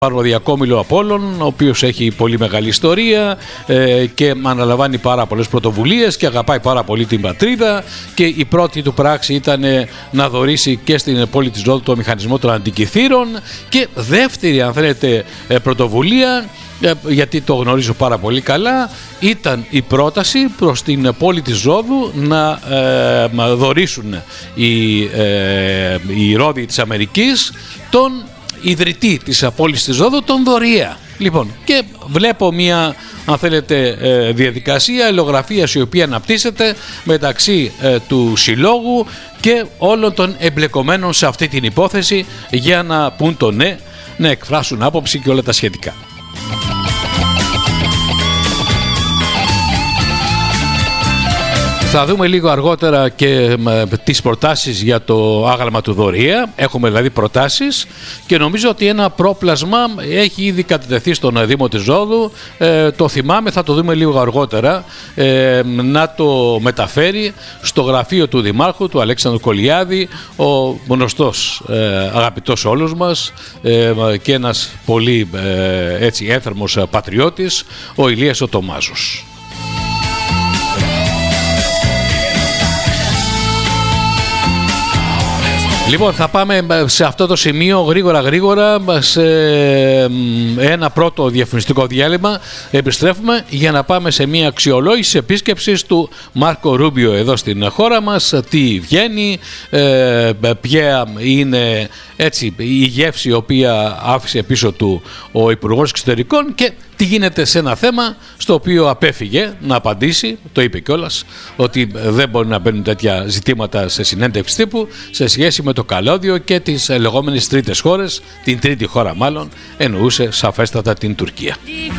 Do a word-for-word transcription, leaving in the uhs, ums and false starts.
Παροδιακόμηλο Απόλλων, ο οποίος έχει πολύ μεγάλη ιστορία ε, και αναλαμβάνει πάρα πολλές πρωτοβουλίες και αγαπάει πάρα πολύ την πατρίδα, και η πρώτη του πράξη ήταν να δωρήσει και στην πόλη της Ρόδου το μηχανισμό των αντικυθύρων, και δεύτερη, αν θέλετε, πρωτοβουλία, γιατί το γνωρίζω πάρα πολύ καλά, ήταν η πρόταση προς την πόλη της Ρόδου να ε, δωρήσουν οι, ε, οι Ρώδιοι της Αμερικής τον ιδρυτή της πόλης της Ρόδου, τον Δωρία. Λοιπόν, και βλέπω μια, αν θέλετε, διαδικασία ελογραφίας η οποία αναπτύσσεται μεταξύ του συλλόγου και όλων των εμπλεκομένων σε αυτή την υπόθεση για να πούν το ναι, να εκφράσουν άποψη και όλα τα σχετικά. Θα δούμε λίγο αργότερα και τις προτάσεις για το άγαλμα του Δωρία. Έχουμε δηλαδή προτάσεις, και νομίζω ότι ένα πρόπλασμα έχει ήδη κατατεθεί στον Δήμο της Ρόδου. Ε, το θυμάμαι, θα το δούμε λίγο αργότερα, ε, να το μεταφέρει στο γραφείο του Δημάρχου, του Αλέξανδρου Κολιάδη, ο γνωστός, ε, αγαπητός όλους μας, ε, και ένας πολύ ε, έτσι ένθερμος πατριώτης, ο Ηλίας ο Τομάζος. Λοιπόν, θα πάμε σε αυτό το σημείο γρήγορα γρήγορα σε ένα πρώτο διαφημιστικό διάλειμμα. Επιστρέφουμε για να πάμε σε μια αξιολόγηση επίσκεψης του Μάρκο Ρούμπιο εδώ στην χώρα μας. Τι βγαίνει, ε, ποια είναι έτσι η γεύση η οποία άφησε πίσω του ο Υπουργός Εξωτερικών, και τι γίνεται σε ένα θέμα στο οποίο απέφυγε να απαντήσει, το είπε κιόλας, ότι δεν μπορεί να μπαίνουν τέτοια ζητήματα σε συνέντευξη τύπου σε σχέση με το καλώδιο και τις λεγόμενες τρίτες χώρες, την τρίτη χώρα μάλλον, εννοούσε σαφέστατα την Τουρκία.